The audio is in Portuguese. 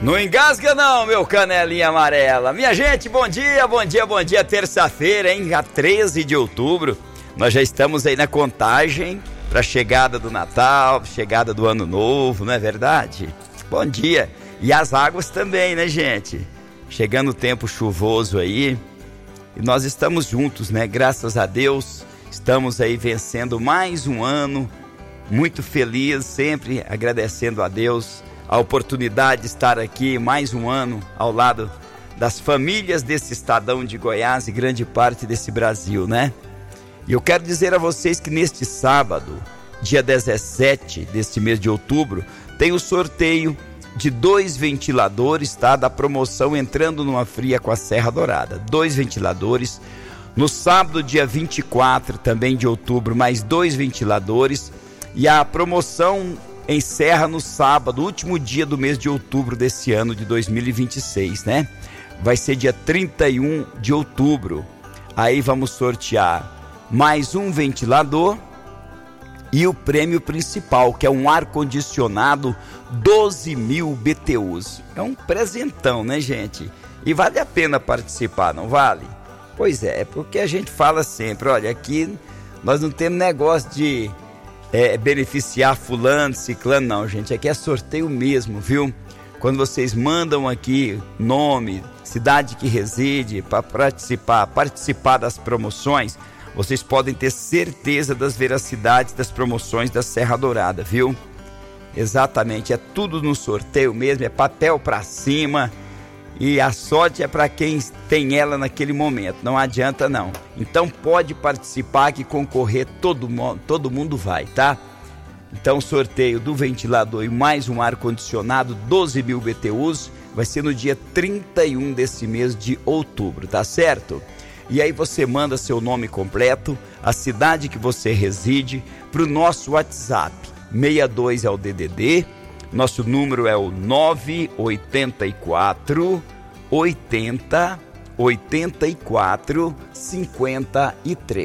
Não engasga não, meu canelinha amarela. Minha gente, bom dia, bom dia, bom dia. Terça-feira, hein? A 13 de outubro. Nós já estamos aí na contagem para a chegada do Natal, chegada do Ano Novo, não é verdade? Bom dia. E as águas também, né, gente? Chegando o tempo chuvoso aí. E nós estamos juntos, né? Graças a Deus, estamos aí vencendo mais um ano. Muito feliz, sempre agradecendo a Deus a oportunidade de estar aqui mais um ano ao lado das famílias desse estadão de Goiás e grande parte desse Brasil, né? E eu quero dizer a vocês que neste sábado, dia 17 deste mês de outubro, tem o sorteio de 2 ventiladores, tá? Da promoção Entrando numa Fria com a Serra Dourada. 2 ventiladores. No sábado, dia 24 também de outubro, mais 2 ventiladores. E a promoção encerra no sábado, último dia do mês de outubro desse ano de 2026, né? Vai ser dia 31 de outubro. Aí vamos sortear mais um ventilador e o prêmio principal, que é um ar-condicionado 12.000 BTUs. É um presentão, né, gente? E vale a pena participar, não vale? Pois é porque a gente fala sempre, olha, aqui nós não temos negócio de beneficiar fulano, ciclano, não, gente. Aqui é sorteio mesmo, viu? Quando vocês mandam aqui nome, cidade que reside, para participar das promoções, vocês podem ter certeza das veracidades das promoções da Serra Dourada, viu? Exatamente, é tudo no sorteio mesmo, é papel para cima. E a sorte é para quem tem ela naquele momento, não adianta não. Então pode participar que concorrer todo mundo vai, tá? Então sorteio do ventilador e mais um ar-condicionado 12.000 BTUs vai ser no dia 31 desse mês de outubro, tá certo? E aí você manda seu nome completo, a cidade que você reside, para o nosso WhatsApp. 62 é o DDD. Nosso número é o 984 80 84 53.